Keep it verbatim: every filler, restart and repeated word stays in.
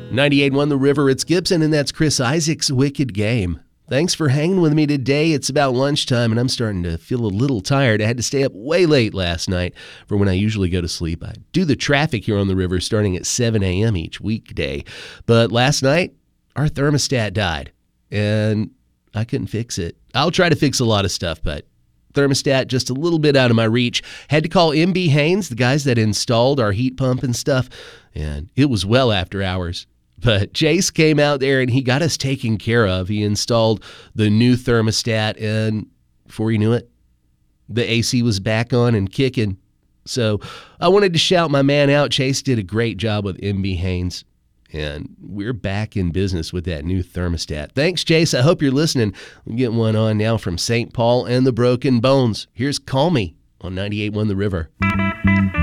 ninety-eight point one The River, it's Gibson, and that's Chris Isaak's Wicked Game. Thanks for hanging with me today. It's about lunchtime, and I'm starting to feel a little tired. I had to stay up way late last night for when I usually go to sleep. I do the traffic here on the river starting at seven a.m. each weekday. But last night, our thermostat died, and I couldn't fix it. I'll try to fix a lot of stuff, but thermostat just a little bit out of my reach. Had to call M B Haynes, the guys that installed our heat pump and stuff, and it was well after hours. But Jace came out there and he got us taken care of. He installed the new thermostat, and before you knew it, the A C was back on and kicking. So I wanted to shout my man out. Chase did a great job with M B Haynes, and we're back in business with that new thermostat. Thanks, Chase. I hope you're listening. We'll get one on now from Saint Paul and the Broken Bones. Here's Call Me on ninety-eight point one The River.